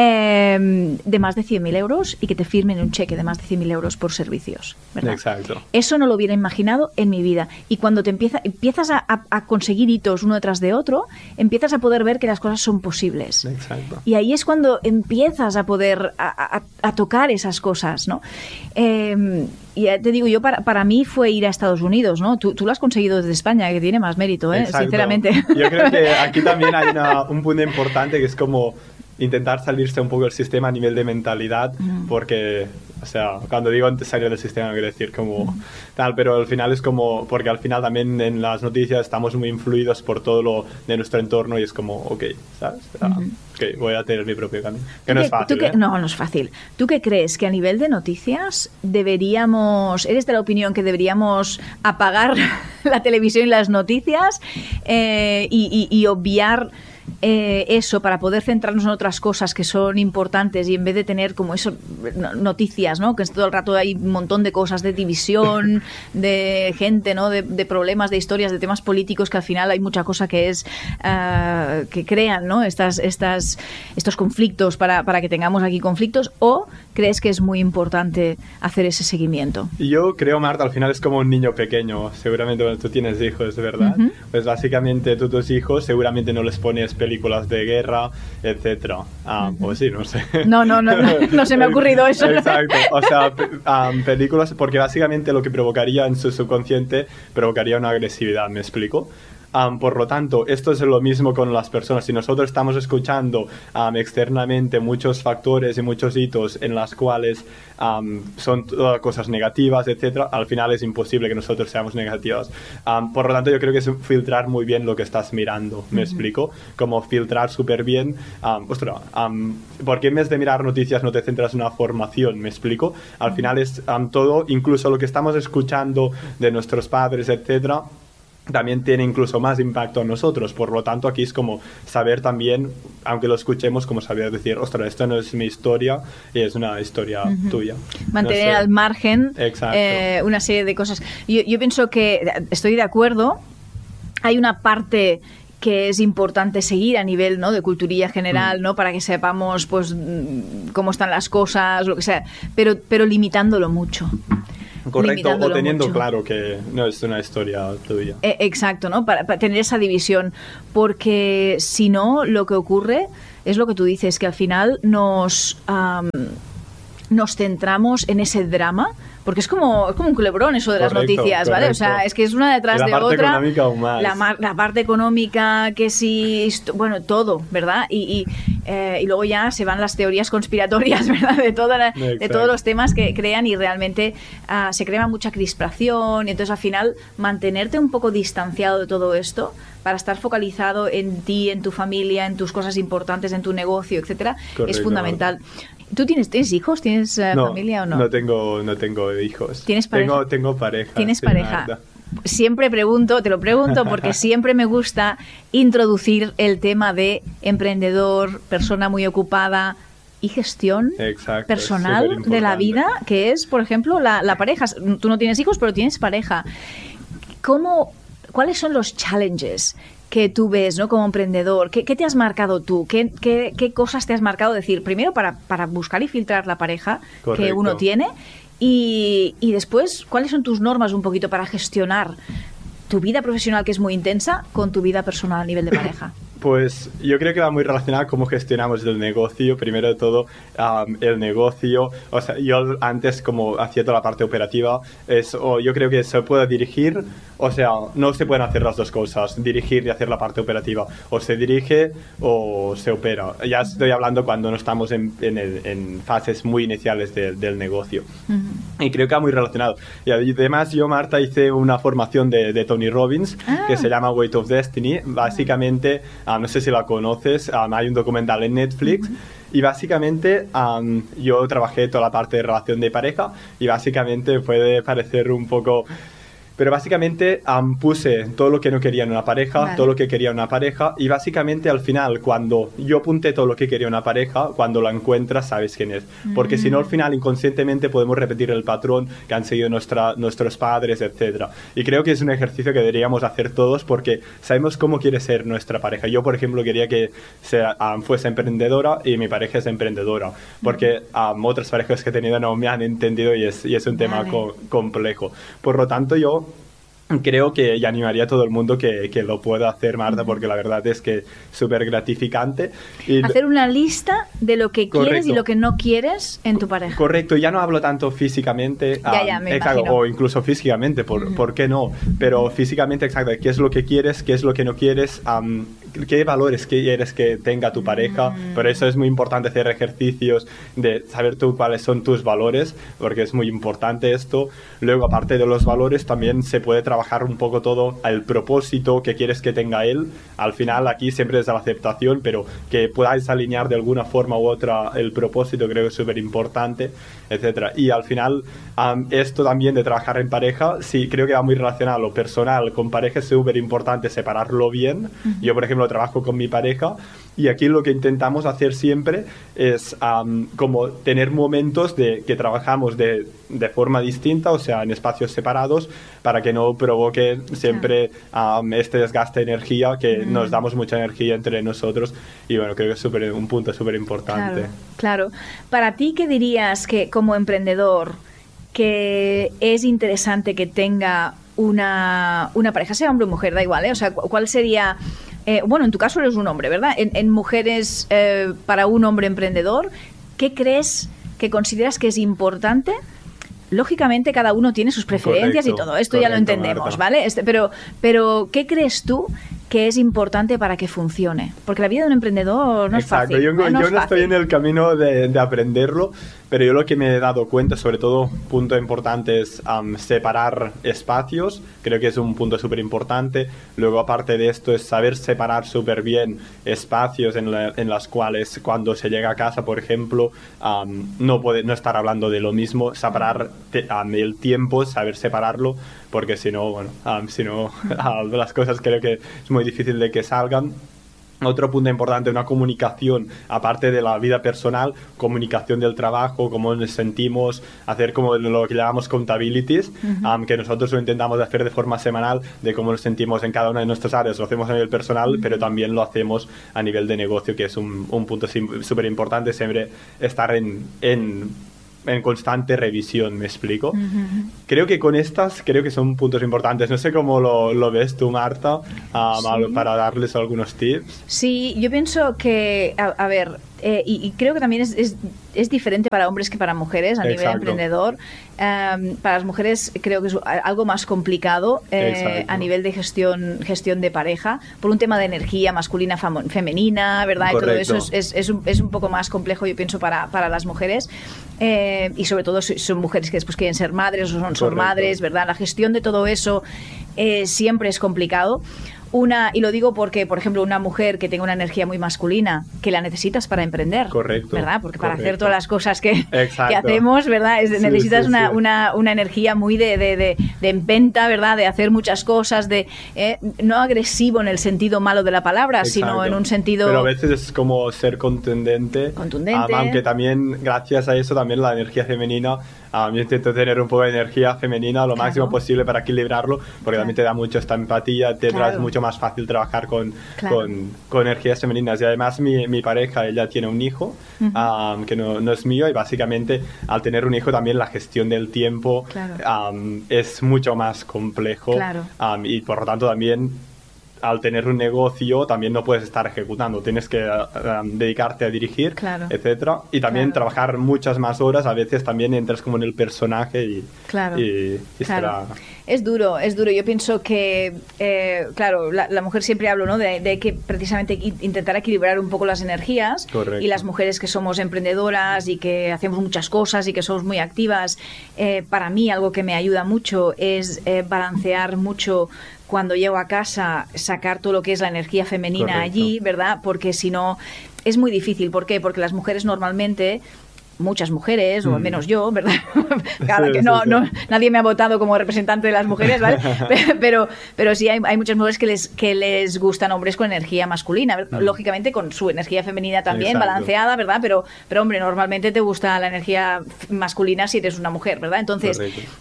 Eh, de más de cien mil euros y que te firmen un cheque de más de cien mil euros por servicios, ¿verdad? Exacto. Eso no lo hubiera imaginado en mi vida. Y cuando te empieza, empiezas a, a, a conseguir hitos uno detrás de otro, empiezas a poder ver que las cosas son posibles. Exacto. Y ahí es cuando empiezas a poder a, a, a tocar esas cosas, ¿no? Eh, y ya te digo, yo para, para mí fue ir a Estados Unidos, ¿no? Tú, tú lo has conseguido desde España, que tiene más mérito, ¿eh? Exacto. Sinceramente. Yo creo que aquí también hay una, un punto importante que es como intentar salirse un poco del sistema a nivel de mentalidad, mm. porque, o sea, cuando digo antes salir del sistema, quiero decir como mm. tal, pero al final es como, porque al final también en las noticias estamos muy influidos por todo lo de nuestro entorno y es como, ok, ¿sabes? Ah, mm. ok, voy a tener mi propio camino. Que no es fácil, ¿eh? No, no es fácil. ¿Tú qué crees? Que a nivel de noticias deberíamos, eres de la opinión que deberíamos apagar la televisión y las noticias eh, y, y, y obviar Eh, eso para poder centrarnos en otras cosas que son importantes y en vez de tener como eso noticias, ¿no? Que todo el rato hay un montón de cosas de división, de gente, ¿no? De, de problemas, de historias, de temas políticos, que al final hay mucha cosa que es uh, que crean, ¿no? Estas, estas, estos conflictos para, para que tengamos aquí conflictos. ¿O crees que es muy importante hacer ese seguimiento? Yo creo, Marta, al final es como un niño pequeño. Seguramente cuando tú tienes hijos, ¿verdad? Uh-huh. Pues básicamente tú tus hijos seguramente no les pones películas de guerra, etcétera. Ah, uh-huh. Pues sí, no sé. No, no, no, no, no se me ha ocurrido eso. Exacto. O sea, um, películas, porque básicamente lo que provocaría en su subconsciente provocaría una agresividad, ¿me explico? Um, por lo tanto, esto es lo mismo con las personas. Si nosotros estamos escuchando um, externamente muchos factores y muchos hitos en las cuales um, son todas cosas negativas, etcétera, al final es imposible que nosotros seamos negativos. Um, por lo tanto, yo creo que es filtrar muy bien lo que estás mirando. ¿Me uh-huh. explico? Como filtrar súper bien. Um, ostras, um, porque en vez de mirar noticias no te centras en una formación? ¿Me explico? Al uh-huh. final es um, todo, incluso lo que estamos escuchando de nuestros padres, etcétera, también tiene incluso más impacto en nosotros. Por lo tanto, aquí es como saber también, aunque lo escuchemos, como saber decir, ostras, esto no es mi historia, es una historia uh-huh. tuya. Mantener no sé. al margen eh, una serie de cosas. Yo, yo pienso que estoy de acuerdo. Hay una parte que es importante seguir a nivel, ¿no?, de culturilla general, mm. ¿no?, para que sepamos pues cómo están las cosas, lo que sea, pero, pero limitándolo mucho. Correcto, o teniendo mucho. claro que no es una historia tuya. Eh, exacto, ¿no? Para, para tener esa división, porque si no, lo que ocurre es lo que tú dices, que al final nos, um, nos centramos en ese drama, porque es como, es como un culebrón eso de correcto, las noticias, ¿vale? Correcto. O sea, es que es una detrás de otra. La parte económica aún más. La, la parte económica, que sí, bueno, todo, ¿verdad? Y, y, eh, y luego ya se van las teorías conspiratorias, ¿verdad? De, toda la, de todos los temas que crean, y realmente uh, se crea mucha crispación, y entonces al final mantenerte un poco distanciado de todo esto para estar focalizado en ti, en tu familia, en tus cosas importantes, en tu negocio, etcétera, correcto, es fundamental. ¿Tú tienes, tienes hijos? ¿Tienes uh, no, familia o no? No tengo, no tengo hijos. ¿Tienes pareja? Tengo, tengo pareja. ¿Tienes sí, pareja? Siempre pregunto, te lo pregunto porque siempre me gusta introducir el tema de emprendedor, persona muy ocupada y gestión Exacto, personal de la vida, que es, por ejemplo, la, la pareja. Tú no tienes hijos, pero tienes pareja. ¿Cómo, ¿Cuáles son los challenges que tú ves, ¿no?, como emprendedor? ¿Qué, qué te has marcado tú? ¿Qué, qué, qué cosas te has marcado? Decir, primero para, para buscar y filtrar la pareja Correcto. que uno tiene, y, y después, ¿cuáles son tus normas un poquito para gestionar tu vida profesional, que es muy intensa, con tu vida personal a nivel de pareja? Pues yo creo que va muy relacionado a cómo gestionamos el negocio. Primero de todo, um, el negocio. O sea, yo antes, como hacía toda la parte operativa, es, o yo creo que se puede dirigir, o sea, no se pueden hacer las dos cosas, dirigir y hacer la parte operativa. O se dirige o se opera. Ya estoy hablando cuando no estamos en, en, el, en fases muy iniciales de, del negocio. Uh-huh. Y creo que va muy relacionado. Y además yo, Marta, hice una formación de, de Tony Robbins, ah. que se llama Weight of Destiny. Básicamente... Um, no sé si la conoces, um, hay un documental en Netflix, uh-huh. y básicamente um, yo trabajé toda la parte de relación de pareja, y básicamente puede parecer un poco... Pero básicamente um, puse todo lo que no quería en una pareja, vale. todo lo que quería en una pareja, y básicamente al final, cuando yo apunté todo lo que quería en una pareja, cuando la encuentras sabes quién es. Porque mm. si no, al final inconscientemente podemos repetir el patrón que han seguido nuestra, nuestros padres, etcétera. Y creo que es un ejercicio que deberíamos hacer todos, porque sabemos cómo quiere ser nuestra pareja. Yo, por ejemplo, quería que sea, um, fuese emprendedora, y mi pareja es emprendedora. Porque um, otras parejas que he tenido no me han entendido, y es, y es un tema vale. co- complejo. Por lo tanto, yo... creo que ya animaría a todo el mundo que, que lo pueda hacer, Marta, porque la verdad es que es súper gratificante. Y hacer una lista de lo que correcto. quieres y lo que no quieres en tu pareja. Correcto, ya no hablo tanto físicamente, ya, ya, me exacto, imagino. o incluso físicamente, por, uh-huh. ¿por qué no? Pero físicamente, exacto, qué es lo que quieres, qué es lo que no quieres, um, qué valores quieres que tenga tu pareja. Uh-huh. Por eso es muy importante hacer ejercicios de saber tú cuáles son tus valores, porque es muy importante esto. Luego, aparte de los valores, también se puede trabajar trabajar un poco todo el propósito que quieres que tenga él. Al final aquí siempre es la aceptación, pero que podáis alinear de alguna forma u otra el propósito, creo que es súper importante, etcétera. Y al final um, esto también de trabajar en pareja, sí, creo que va muy relacionado lo personal con pareja, es súper importante separarlo bien. Uh-huh. Yo, por ejemplo, trabajo con mi pareja, y aquí lo que intentamos hacer siempre es um, como tener momentos de que trabajamos de, de forma distinta, o sea, en espacios separados, para que no provoque siempre um, este desgaste de energía, que mm. nos damos mucha energía entre nosotros, y bueno, creo que es super, un punto súper importante. Claro, claro. Para ti, ¿qué dirías que como emprendedor que es interesante que tenga una, una pareja, sea hombre o mujer, da igual, ¿eh? O sea, ¿cuál sería...? Eh, bueno, en tu caso eres un hombre, ¿verdad? En, en mujeres, eh, para un hombre emprendedor, ¿qué crees que consideras que es importante lógicamente cada uno tiene sus preferencias Correcto, y todo esto ya lo correcto, entendemos, Marta. ¿vale? Este, pero, pero, ¿qué crees tú que es importante para que funcione? Porque la vida de un emprendedor no Exacto, es fácil. yo, ¿eh? yo No no, es fácil. estoy en el camino de, de aprenderlo, pero yo lo que me he dado cuenta, sobre todo, punto importante es um, separar espacios, creo que es un punto súper importante. Luego, aparte de esto, es saber separar súper bien espacios en, la, en las cuales cuando se llega a casa, por ejemplo, um, no, puede, no estar hablando de lo mismo, separar te, um, el tiempo, saber separarlo, porque si no, bueno, um, si no, uh, las cosas creo que es muy difícil de que salgan. Otro punto importante, una comunicación, aparte de la vida personal, comunicación del trabajo, cómo nos sentimos, hacer como lo que llamamos accountabilities, uh-huh. um, que nosotros lo intentamos hacer de forma semanal, de cómo nos sentimos en cada una de nuestras áreas. Lo hacemos a nivel personal, uh-huh. pero también lo hacemos a nivel de negocio, que es un, un punto súper importante, siempre estar en... en en constante revisión, ¿me explico? Uh-huh. Creo que con estas, creo que son puntos importantes. No sé cómo lo, lo ves tú, Marta, um, sí. para darles algunos tips. Sí, yo pienso que, a, a ver, eh, y, y creo que también es, es, es diferente para hombres que para mujeres a Exacto. nivel emprendedor. Um, para las mujeres creo que es algo más complicado eh, a nivel de gestión gestión de pareja, por un tema de energía masculina, fam- femenina, ¿verdad? Correcto. Y todo eso es, es, es, un, es un poco más complejo, yo pienso, para, para las mujeres. Eh, y sobre todo son mujeres que después quieren ser madres o son, son madres, ¿verdad? La gestión de todo eso eh, siempre es complicado. Una, y lo digo porque, por ejemplo, una mujer que tenga una energía muy masculina, que la necesitas para emprender, correcto, ¿verdad? Porque para correcto. hacer todas las cosas que, que hacemos, ¿verdad? Es, sí, necesitas sí, una, sí. Una, una energía muy de, de, de, de empenta, ¿verdad? De hacer muchas cosas, de eh, no agresivo en el sentido malo de la palabra, Exacto. sino en un sentido... Pero a veces es como ser contundente. Contundente. Um, aunque también, gracias a eso, también la energía femenina... Um, yo intento tener un poco de energía femenina lo claro. máximo posible para equilibrarlo, porque claro. también te da mucho esta empatía, te claro. es mucho más fácil trabajar con, claro. con, con energías femeninas. Y además mi, mi pareja, ella tiene un hijo uh-huh. um, que no, no es mío, y básicamente al tener un hijo también la gestión del tiempo claro. um, es mucho más complejo claro. um, y por lo tanto también al tener un negocio también no puedes estar ejecutando, tienes que uh, um, dedicarte a dirigir, claro. etcétera, y también claro. trabajar muchas más horas, a veces también entras como en el personaje y, claro. y, y claro. será... Es duro, es duro. Yo pienso que, eh, claro, la, la mujer siempre hablo, ¿no? De, de que precisamente intentar equilibrar un poco las energías. Correcto. Y las mujeres que somos emprendedoras y que hacemos muchas cosas y que somos muy activas, eh, para mí algo que me ayuda mucho es eh, balancear mucho cuando llego a casa, sacar todo lo que es la energía femenina Correcto. Allí, ¿verdad? Porque si no, es muy difícil. ¿Por qué? Porque las mujeres normalmente... muchas mujeres, o al menos yo, ¿verdad? Claro, sí, que no, sí, sí. no, nadie me ha votado como representante de las mujeres, ¿vale? Pero, pero sí hay, hay muchas mujeres que les, que les gustan hombres con energía masculina, mm. lógicamente con su energía femenina también, Exacto. balanceada, ¿verdad? Pero, pero, hombre, normalmente te gusta la energía masculina si eres una mujer, ¿verdad? Entonces,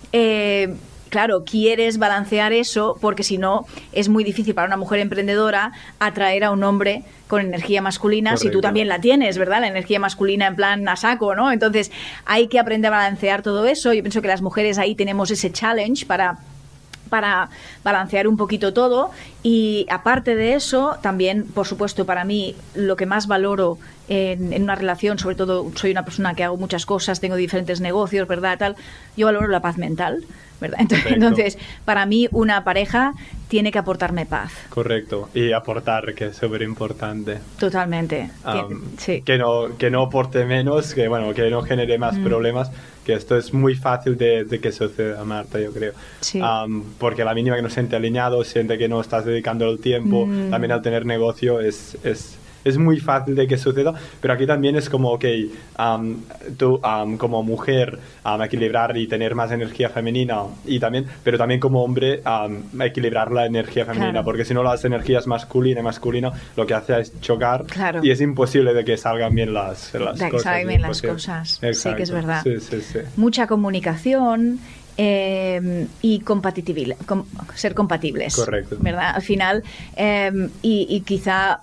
eh, claro, quieres balancear eso porque si no es muy difícil para una mujer emprendedora atraer a un hombre con energía masculina, Correcto. Si tú también la tienes, ¿verdad? La energía masculina en plan a saco, ¿no? Entonces hay que aprender a balancear todo eso. Yo pienso que las mujeres ahí tenemos ese challenge para... para balancear un poquito todo, y aparte de eso, también, por supuesto, para mí lo que más valoro en, en una relación, sobre todo soy una persona que hago muchas cosas, tengo diferentes negocios, ¿verdad? Tal, yo valoro la paz mental, ¿verdad? Entonces, entonces, para mí una pareja tiene que aportarme paz. Correcto, y aportar, que es súper importante. Totalmente. Um, sí. Que no, que no aporte menos, que bueno, que no genere más mm. problemas, que esto es muy fácil de, de que suceda, Marta, yo creo. Sí. Um, porque a la mínima que no se siente alineado, siente que no estás dedicando el tiempo, mm. también al tener negocio es... es es muy fácil de que suceda, pero aquí también es como, ok, um, tú um, como mujer, um, equilibrar y tener más energía femenina, y también, pero también como hombre, um, equilibrar la energía femenina, claro. porque si no las energías masculina y masculina lo que hace es chocar, claro. y es imposible de que salgan bien las, las de que cosas. salgan bien las cosas, Exacto. Sí que es verdad. Sí, sí, sí. Mucha comunicación... Eh, y compatible, com, ser compatibles. Correcto. ¿Verdad? Al final, eh, y, y quizá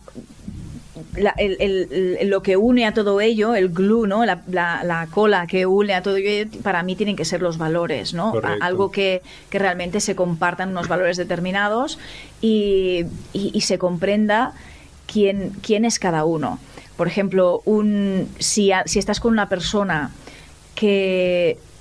la, el, el, lo que une a todo ello, el glue, ¿no? La, la, la cola que une a todo ello, para mí tienen que ser los valores, ¿no? A, algo que, que realmente se compartan unos valores determinados y, y, y se comprenda quién, quién es cada uno. Por ejemplo, un, si, a, si estás con una persona que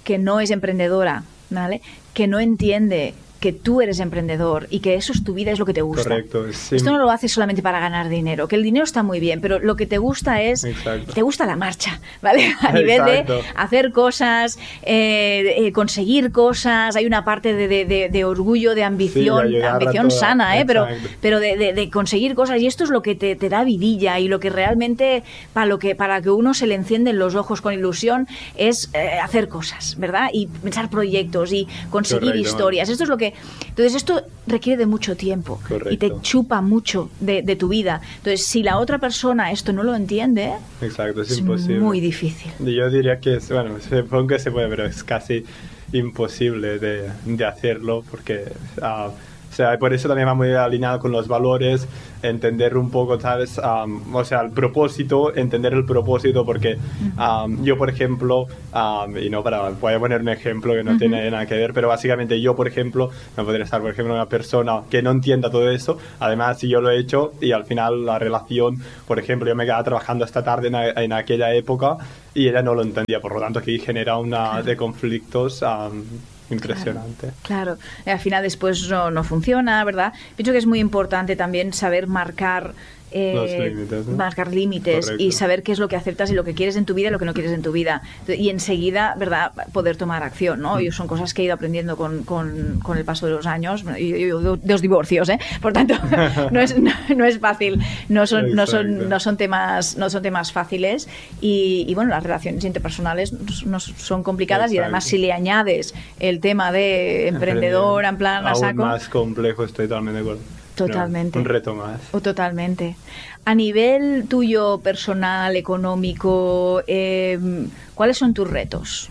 que no es emprendedora, ¿vale? Que no entiende que tú eres emprendedor y que eso es tu vida, es lo que te gusta. Correcto. Sí. Esto no lo haces solamente para ganar dinero, que el dinero está muy bien, pero lo que te gusta es, Exacto. te gusta la marcha, ¿vale? A nivel Exacto. de hacer cosas, eh, eh, conseguir cosas, hay una parte de, de, de, de orgullo, de ambición, sí, ambición toda, sana, ¿eh? Pero, exacto. pero de, de, de conseguir cosas, y esto es lo que te, te da vidilla y lo que realmente, para lo que, para que uno se le encienden los ojos con ilusión, es eh, hacer cosas, ¿verdad? Y pensar proyectos y conseguir Correcto. historias. Esto es lo que... Entonces, esto requiere de mucho tiempo. Correcto. Y te chupa mucho de, de tu vida. Entonces, si la otra persona esto no lo entiende, Exacto, es, es imposible. muy difícil. Yo diría que es, bueno, supongo que se puede, pero es casi imposible de, de hacerlo porque, uh, o sea, por eso también va muy alineado con los valores, entender un poco, ¿sabes? Um, o sea, el propósito, entender el propósito, porque um, yo, por ejemplo, um, y no para, voy a poner un ejemplo que no uh-huh. tiene nada que ver, pero básicamente yo, por ejemplo, no podría estar, por ejemplo, una persona que no entienda todo eso, además si yo lo he hecho y al final la relación, por ejemplo, yo me quedaba trabajando esta tarde en, en aquella época y ella no lo entendía, por lo tanto aquí genera una claro. de conflictos um, impresionante. Claro, claro. Al final después no, no funciona, ¿verdad? Pienso que es muy importante también saber marcar eh, los límites, ¿no? marcar límites y saber qué es lo que aceptas y lo que quieres en tu vida y lo que no quieres en tu vida. Y enseguida, ¿verdad?, poder tomar acción, ¿no? Y son cosas que he ido aprendiendo con, con, con el paso de los años y, y, y dos divorcios, ¿eh? Por tanto, no es, no, no es fácil, no son, no son, no son temas, no son temas fáciles y, y bueno, las relaciones interpersonales no son complicadas. Exacto. Y además si le añades el tema de emprendedor, en plan a saco, aún más complejo, estoy totalmente de acuerdo. Totalmente. No, un reto más. O totalmente. A nivel tuyo personal, económico, eh, ¿cuáles son tus retos?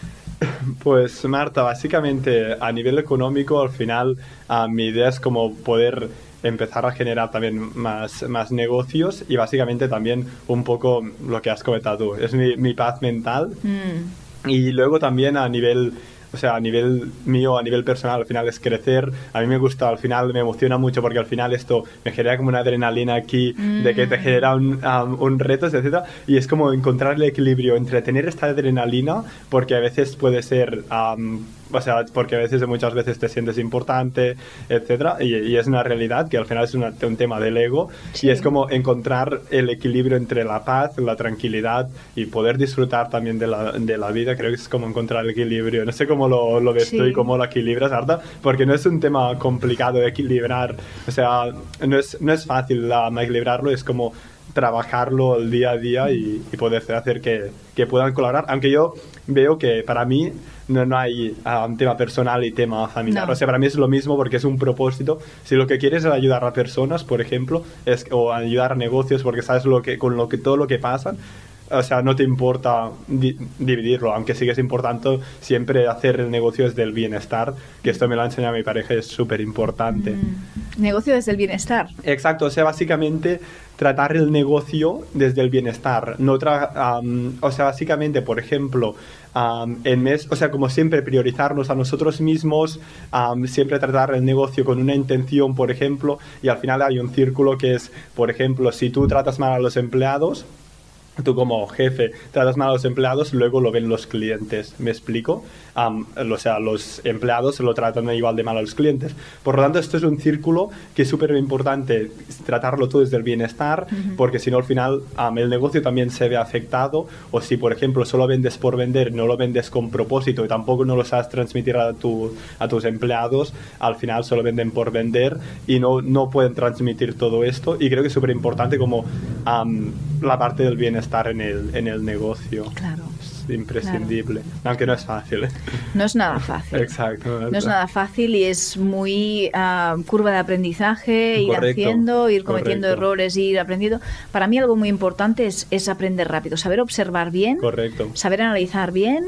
Pues Marta, básicamente a nivel económico, al final uh, mi idea es como poder empezar a generar también más, más negocios y básicamente también un poco lo que has comentado tú, es mi, mi paz mental. Mm. Y luego también a nivel... O sea, a nivel mío, a nivel personal, al final es crecer. A mí me gusta, al final me emociona mucho porque al final esto me genera como una adrenalina aquí mm. de que te genera un, um, un reto, etcétera. Y es como encontrar el equilibrio entre tener esta adrenalina, porque a veces puede ser... Um, o sea, porque a veces, muchas veces te sientes importante, etcétera, y, y es una realidad que al final es una, un tema del ego, sí. Y es como encontrar el equilibrio entre la paz, la tranquilidad y poder disfrutar también de la, de la vida. Creo que es como encontrar el equilibrio. No sé cómo lo, lo ves sí. tú y cómo lo equilibras, Arta, porque no es un tema complicado de equilibrar, o sea, no es, no es fácil um, equilibrarlo, es como trabajarlo el día a día y, y poder hacer que, que puedan colaborar, aunque yo veo que para mí no, no hay uh, un tema personal y tema familiar, no. O sea, para mí es lo mismo porque es un propósito. Si lo que quieres es ayudar a personas, por ejemplo, es, o ayudar a negocios porque sabes lo que, con lo que, todo lo que pasa, o sea, no te importa di dividirlo, aunque sí que es importante siempre hacer el negocio desde el bienestar, que esto me lo ha enseñado mi pareja y es súper importante. Mm. Negocio desde el bienestar. Exacto, o sea, básicamente tratar el negocio desde el bienestar. No tra um, o sea, básicamente, por ejemplo, um, en mes, o sea, como siempre priorizarnos a nosotros mismos, um, siempre tratar el negocio con una intención, por ejemplo, y al final hay un círculo que es, por ejemplo, si tú tratas mal a los empleados, tú como jefe tratas mal a los empleados, luego lo ven los clientes, ¿me explico? Um, o sea, los empleados se lo tratan igual de mal a los clientes. Por lo tanto, esto es un círculo que es súper importante tratarlo todo desde el bienestar, uh-huh. porque si no, al final um, el negocio también se ve afectado, o si, por ejemplo, solo vendes por vender, no lo vendes con propósito y tampoco no lo sabes transmitir a, tu, a tus empleados, al final solo venden por vender y no, no pueden transmitir todo esto, y creo que es súper importante como um, la parte del bienestar estar en el, en el negocio. Claro. Es imprescindible. Claro. Aunque no es fácil. No es nada fácil. Exacto. No es nada fácil y es muy uh, curva de aprendizaje, ir correcto, haciendo, ir cometiendo correcto. errores, ir aprendiendo. Para mí algo muy importante es, es aprender rápido, saber observar bien, correcto. saber analizar bien.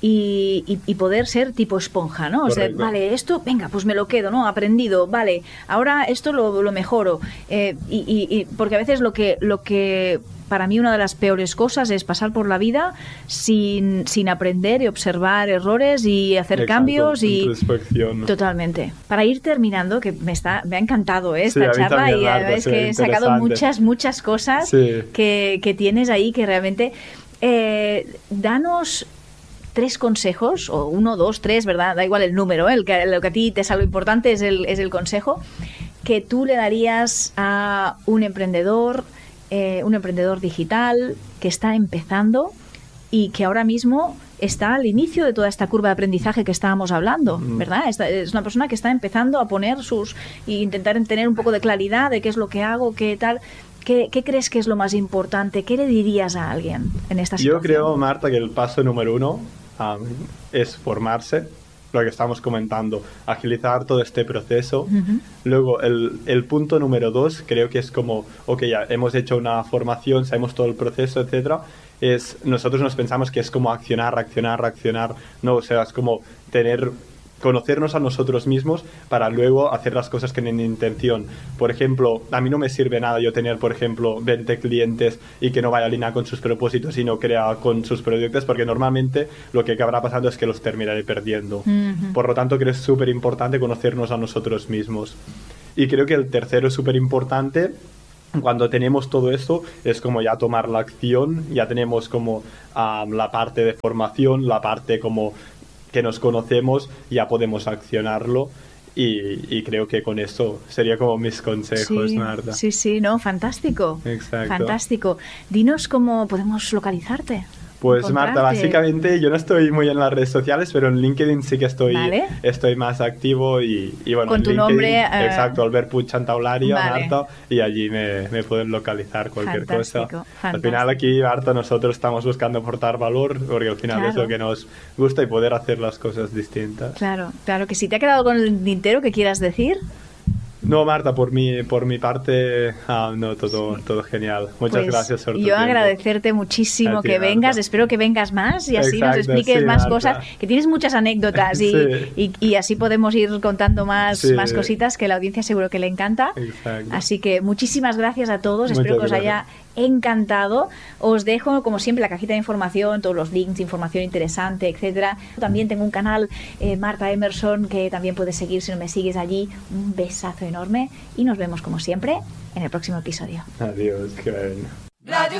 Y, y, y poder ser tipo esponja, ¿no? O sea, vale, esto, venga, pues me lo quedo, ¿no? Aprendido, vale, ahora esto lo, lo mejoro. Eh, y, y, y porque a veces lo que, lo que para mí una de las peores cosas es pasar por la vida sin, sin aprender y observar errores y hacer exacto, cambios y introspección. Totalmente. Para ir terminando, que me está me ha encantado ¿eh? esta sí, charla y harto, es sí, que he sacado muchas, muchas cosas sí. que, que tienes ahí que realmente eh, danos tres consejos, o uno, dos, tres, ¿verdad? Da igual el número, ¿eh? el que, lo que a ti te sale, lo importante es el, es el consejo que tú le darías a un emprendedor, eh, un emprendedor digital que está empezando y que ahora mismo está al inicio de toda esta curva de aprendizaje que estábamos hablando, ¿verdad? Esta, es una persona que está empezando a poner sus... e intentar tener un poco de claridad de qué es lo que hago, qué tal... ¿Qué, ¿Qué crees que es lo más importante? ¿Qué le dirías a alguien en esta situación? Yo creo, Marta, que el paso número uno um, es formarse, lo que estamos comentando, agilizar todo este proceso. Uh-huh. Luego, el, el punto número dos, creo que es como, ok, ya hemos hecho una formación, sabemos todo el proceso, etcétera. Es, nosotros nos pensamos que es como accionar, reaccionar, reaccionar, no, o sea, es como tener... conocernos a nosotros mismos para luego hacer las cosas que tienen intención. Por ejemplo, a mí no me sirve nada yo tener, por ejemplo, veinte clientes y que no vaya alineado con sus propósitos y no crea con sus proyectos, porque normalmente lo que acabará pasando es que los terminaré perdiendo. Uh-huh. Por lo tanto, creo que es súper importante conocernos a nosotros mismos. Y creo que el tercero es súper importante. Cuando tenemos todo esto, es como ya tomar la acción, ya tenemos como um, la parte de formación, la parte como que nos conocemos, ya podemos accionarlo y, y creo que con eso sería como mis consejos, sí, Marta. Sí, sí, no, fantástico. Exacto. Fantástico. Dinos cómo podemos localizarte. Pues Marta, básicamente yo no estoy muy en las redes sociales, pero en LinkedIn sí que estoy, ¿vale? estoy más activo y, y bueno, con tu LinkedIn, nombre. Uh... Exacto, Albert Puig Santaolaria, vale. Marta, y allí me, me pueden localizar cualquier fantástico, cosa. Fantástico. Al final aquí, Marta, nosotros estamos buscando aportar valor, porque al final claro. es lo que nos gusta y poder hacer las cosas distintas. Claro, claro que sí. ¿Te ha quedado con el tintero que quieras decir? No, Marta, por mi, por mi parte, ah, no, todo, sí. todo genial. Muchas pues gracias por tu yo tiempo. Agradecerte muchísimo ti, que vengas, Marta. Espero que vengas más y así Exacto, nos expliques sí, más Marta. cosas, que tienes muchas anécdotas y, sí. y, y así podemos ir contando más, sí. más cositas que a la audiencia seguro que le encanta. Exacto. Así que muchísimas gracias a todos, Muchas espero que os gracias. haya encantado. Os dejo, como siempre, la cajita de información, todos los links, información interesante, etcétera. También tengo un canal, eh, Marta Emerson, que también puedes seguir si no me sigues allí. Un besazo enorme y nos vemos, como siempre, en el próximo episodio. Adiós, qué bueno.